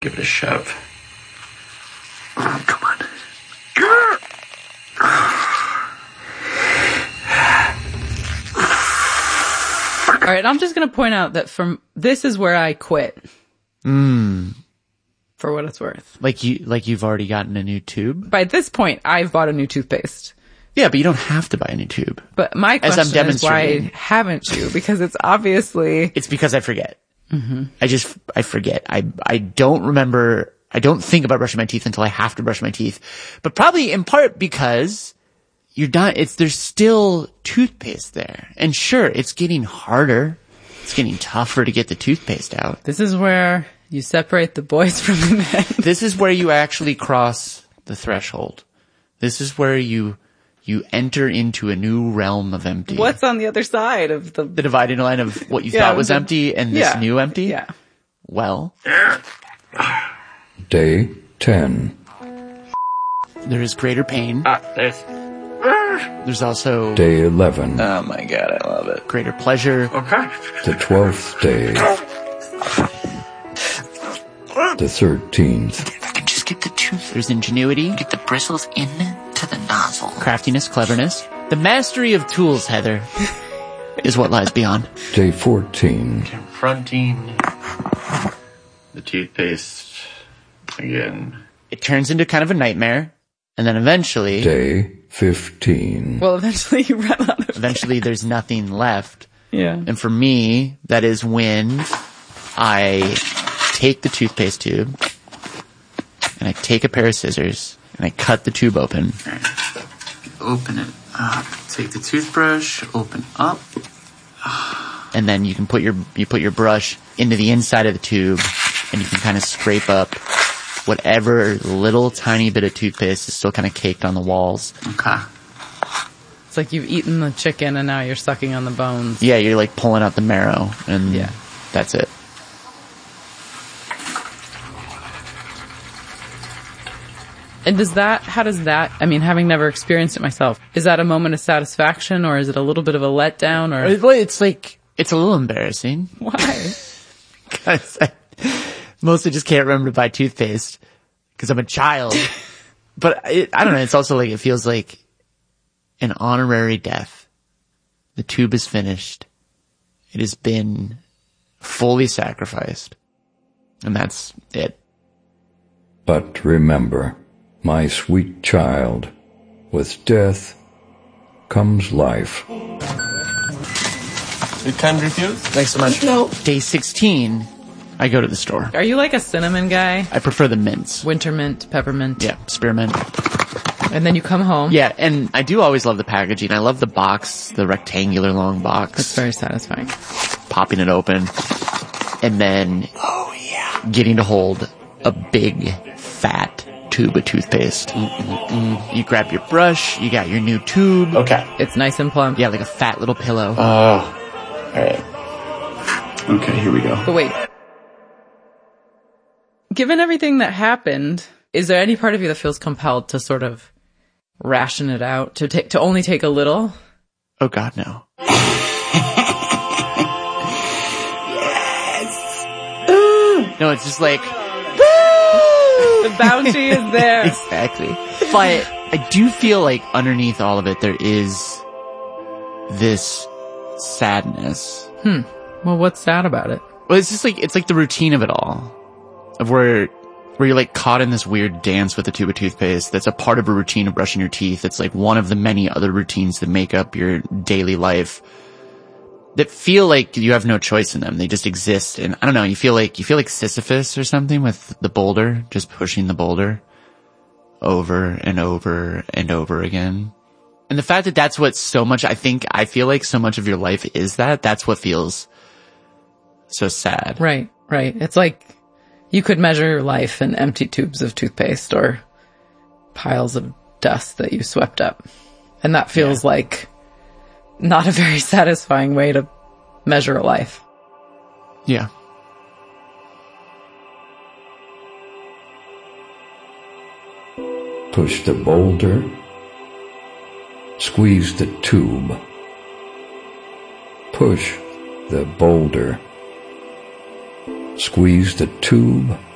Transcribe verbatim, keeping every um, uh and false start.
Give it a shove. Oh, come on. All right, I'm just going to point out that from this is where I quit. Mm. For what it's worth. Like you, like you've already gotten a new tube? By this point, I've bought a new toothpaste. Yeah, but you don't have to buy a new tube. But my As I'm question is, why demonstrating. haven't you? Because it's obviously... It's because I forget. Mm-hmm. I just, I forget. I, I don't remember, I don't think about brushing my teeth until I have to brush my teeth. But probably in part because you're done, it's, there's still toothpaste there. And sure, it's getting harder. It's getting tougher to get the toothpaste out. This is where you separate the boys from the men. This is where you actually cross the threshold. This is where you, you enter into a new realm of empty. What's on the other side of the... The dividing line of what you Yeah, thought was the- empty and this yeah, new empty? Yeah. Well, Day ten. there is greater pain. Ah, there's... There's also Day eleven. Oh my god, I love it. greater pleasure. Okay. The twelfth day. The thirteenth. If I can just get the tooth. There's ingenuity. Get the bristles into the nozzle. Craftiness, cleverness. The mastery of tools, Heather, is what lies beyond. Day fourteen. Confronting the toothpaste again. It turns into kind of a nightmare, and then eventually, Day fifteen. Well, eventually you run out of... eventually there's nothing left. Yeah. And for me, that is when I take the toothpaste tube, and I take a pair of scissors, and I cut the tube open. Open it up. Take the toothbrush, open up. And then you can put your, you put your brush into the inside of the tube, and you can kind of scrape up whatever little tiny bit of toothpaste is still kind of caked on the walls. Okay. It's like you've eaten the chicken and now you're sucking on the bones. Yeah, you're like pulling out the marrow, and Yeah. that's it. And does that, how does that, I mean, having never experienced it myself, is that a moment of satisfaction or is it a little bit of a letdown or Well, it's like, it's a little embarrassing. why? Because I mostly just can't remember to buy toothpaste because I'm a child. But it, I don't know, it's also like, it feels like an honorary death. The tube is finished. It has been fully sacrificed. And that's it. But remember, my sweet child, with death comes life. You can refuse? Thanks so much. No. Day sixteen, I go to the store. Are you like a cinnamon guy? I prefer the mints. Winter mint, peppermint. Yeah, spearmint. And then you come home. Yeah, and I do always love the packaging. I love the box, the rectangular long box. It's very satisfying. Popping it open. And then, oh yeah, getting to hold a big, fat tube of toothpaste. Mm-mm-mm. You grab your brush, you got your new tube. Okay. It's nice and plump. Yeah, like a fat little pillow. Oh. Alright. Okay, here we go. But wait. Given everything that happened, is there any part of you that feels compelled to sort of ration it out, to take, to only take a little? Oh god, no. No, it's just like, The bounty is there. exactly. But I do feel like underneath all of it, there is this sadness. Hmm. Well, what's sad about it? Well, it's just like, it's like the routine of it all. Of where, where you're like caught in this weird dance with a tube of toothpaste that's a part of a routine of brushing your teeth. It's like one of the many other routines that make up your daily life that feel like you have no choice in them. They just exist. And I don't know, you feel like, you feel like Sisyphus or something with the boulder, just pushing the boulder over and over and over again. And the fact that that's what so much, I think, I feel like so much of your life is that, that's what feels so sad. Right, right. It's like you could measure your life in empty tubes of toothpaste or piles of dust that you swept up. And that feels Yeah. like not a very satisfying way to measure a life. Yeah. Push the boulder. Squeeze the tube. Push the boulder. Squeeze the tube.